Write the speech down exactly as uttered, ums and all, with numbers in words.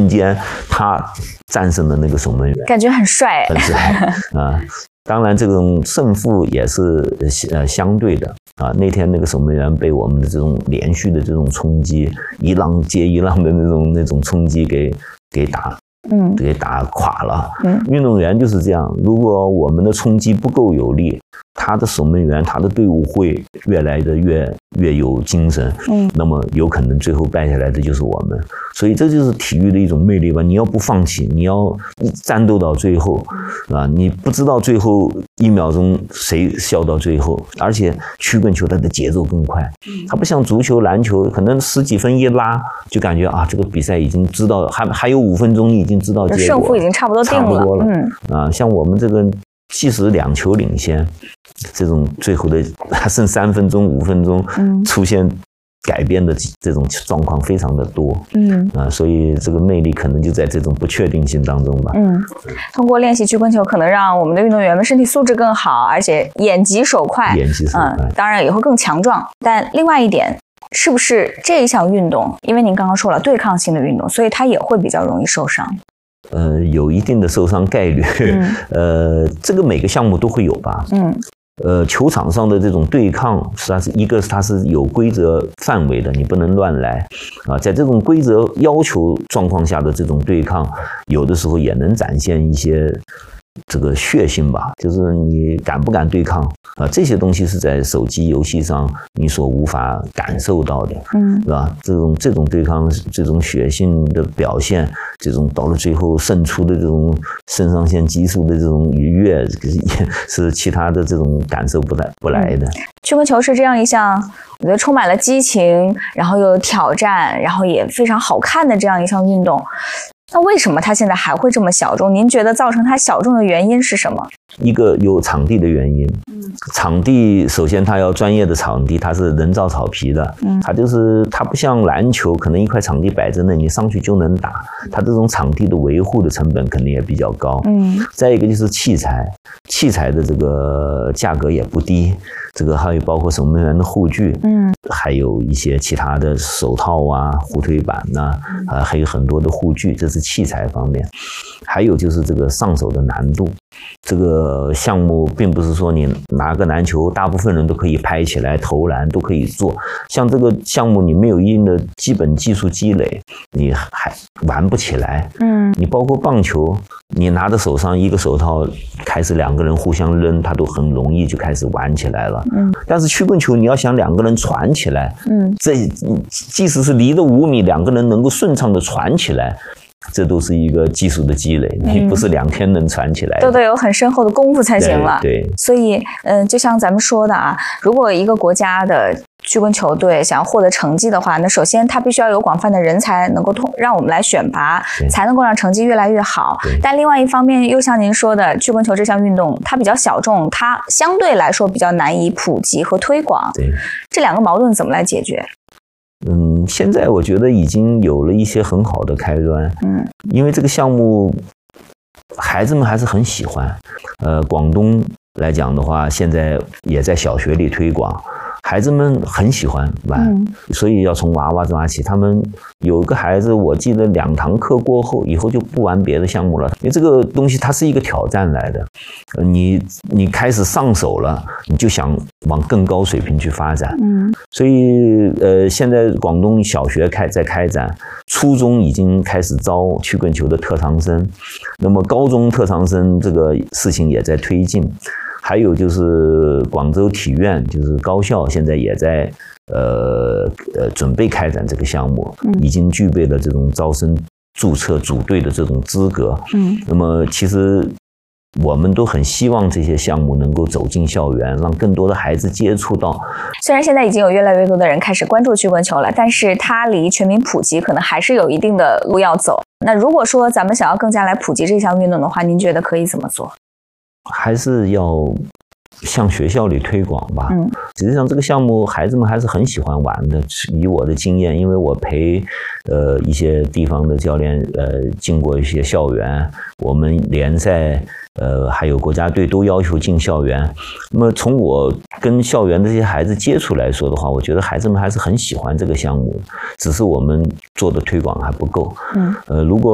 瞬间他战胜了那个守门员， 感觉很帅， 很帅啊。当然，这种胜负也是呃相对的啊。那天那个守门员被我们的这种连续的这种冲击，一浪接一浪的那种那种冲击给给打。嗯，给打垮了。嗯，运动员就是这样，如果我们的冲击不够有力，他的守门员，他的队伍会越来的越越有精神。嗯，那么有可能最后败下来的就是我们。所以这就是体育的一种魅力吧。你要不放弃，你要战斗到最后，啊，你不知道最后一秒钟谁笑到最后。而且曲棍球它的节奏更快，它不像足球、篮球，可能十几分一拉就感觉啊，这个比赛已经知道，还还有五分钟已经知道结果， 胜负已经差不多定了。 差不多了， 嗯啊，像我们这个即使两球领先，这种最后的还剩三分钟、五分钟，嗯，出现改变的这种状况非常的多，嗯啊，所以这个魅力可能就在这种不确定性当中吧。 嗯，通过练习曲棍球，可能让我们的运动员们身体素质更好，而且眼疾手快， 眼疾手快， 嗯，当然也会更强壮。但另外一点，是不是这一项运动，因为您刚刚说了对抗性的运动，所以它也会比较容易受伤？ 呃，有一定的受伤概率，嗯、呃，这个每个项目都会有吧，嗯，呃，球场上的这种对抗，实际上是一个它是有规则范围的，你不能乱来啊，在这种规则要求状况下的这种对抗，有的时候也能展现一些这个血性吧，就是你敢不敢对抗啊？这些东西是在手机游戏上你所无法感受到的，嗯，是吧？这种这种对抗，这种血性的表现，这种到了最后胜出的这种肾上腺激素的这种愉悦，是其他的这种感受不来不来的。 曲棍球是这样一项，我觉得充满了激情，然后又有挑战，然后也非常好看的这样一项运动。那为什么它现在还会这么小众？您觉得造成它小众的原因是什么？ 一个有场地的原因，嗯，场地首先它要专业的场地，它是人造草皮的，嗯，它就是它不像篮球，可能一块场地摆在那，你上去就能打，它这种场地的维护的成本肯定也比较高，嗯，再一个就是器材，器材的这个价格也不低，这个还有包括守门员的护具，嗯，还有一些其他的手套啊、护腿板呐、啊，啊，还有很多的护具，这是器材方面，还有就是这个上手的难度。这个项目并不是说你拿个篮球，大部分人都可以拍起来投篮都可以做。像这个项目，你没有一定的基本技术积累，你还玩不起来。嗯，你包括棒球，你拿着手上一个手套，开始两个人互相扔，它都很容易就开始玩起来了。嗯，但是曲棍球，你要想两个人传起来，嗯，这即使是离了五米，两个人能够顺畅的传起来。这都是一个技术的积累，你不是两天能传起来的， 都得有很深厚的功夫才行了。 对，对， 所以，嗯，就像咱们说的啊，如果一个国家的曲棍球队想要获得成绩的话，那首先它必须要有广泛的人才能够通让我们来选拔，才能够让成绩越来越好。但另外一方面，又像您说的，曲棍球这项运动它比较小众，它相对来说比较难以普及和推广。 对， 这两个矛盾怎么来解决？ 嗯，现在我觉得已经有了一些很好的开端。嗯，因为这个项目，孩子们还是很喜欢。呃，广东来讲的话，现在也在小学里推广。孩子们很喜欢玩，嗯、所以要从娃娃抓起。他们有个孩子，我记得两堂课过后，以后就不玩别的项目了，因为这个东西它是一个挑战来的。呃、你你开始上手了，你就想往更高水平去发展。嗯，所以呃，现在广东小学开在开展，初中已经开始招曲棍球的特长生，那么高中特长生这个事情也在推进。还有就是广州体院，就是高校，现在也在呃呃准备开展这个项目，已经具备了这种招生注册组队的这种资格。嗯，那么其实我们都很希望这些项目能够走进校园，让更多的孩子接触到。 虽然现在已经有越来越多的人开始关注曲棍球了，但是它离全民普及可能还是有一定的路要走。那如果说咱们想要更加来普及这项运动的话，您觉得可以怎么做？ 还是要向学校里推广吧。嗯，实际上这个项目孩子们还是很喜欢玩的。以我的经验，因为我陪呃一些地方的教练呃进过一些校园，我们联赛呃还有国家队都要求进校园。那么从我跟校园的这些孩子接触来说的话，我觉得孩子们还是很喜欢这个项目，只是我们做的推广还不够。嗯，呃，如果